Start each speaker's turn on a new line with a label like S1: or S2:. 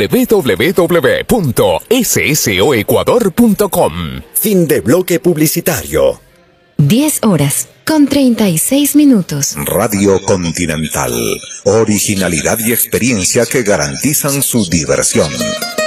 S1: www.ssoecuador.com.
S2: Fin de bloque publicitario.
S3: 10:36.
S4: Radio Continental. Originalidad y experiencia que garantizan su diversión.